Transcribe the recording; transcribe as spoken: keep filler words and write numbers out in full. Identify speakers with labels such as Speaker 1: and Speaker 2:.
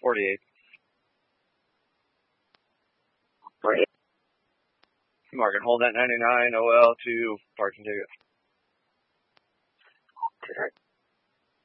Speaker 1: forty-eight.
Speaker 2: forty-eight.
Speaker 1: Morgan, hold that ninety-nine O L to parking ticket.